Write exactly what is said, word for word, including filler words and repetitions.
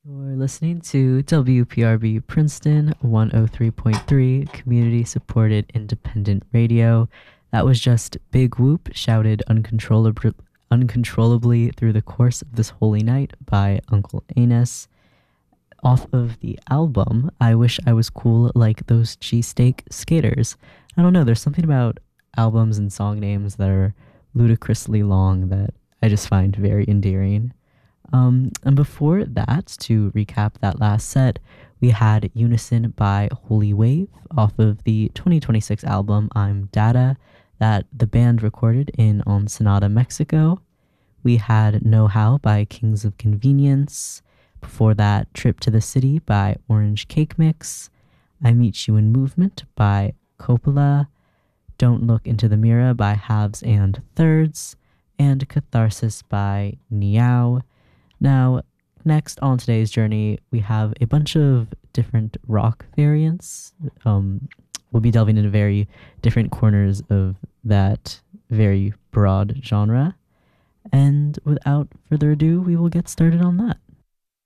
You're listening to W P R B Princeton one oh three point three, community supported independent radio. That was just Big Whoop shouted uncontrollably, uncontrollably through the course of this holy night by Uncle Anus. Off of the album, I Wish I Was Cool Like Those Cheesesteak Skaters. I don't know, there's something about albums and song names that are ludicrously long that I just find very endearing. Um, and before that, to recap that last set, we had Unison by Holy Wave off of the twenty twenty-six album I'm Data that the band recorded in Ensenada, Mexico. We had Know How by Kings of Convenience. Before that, Trip to the City by Orange Cake Mix. I Meet You in Movement by Coppola. Don't Look into the Mirror by Halves and Thirds. And Catharsis by Niao. Now, next on today's journey, we have a bunch of different rock variants. Um, we'll be delving into very different corners of that very broad genre. And without further ado, we will get started on that.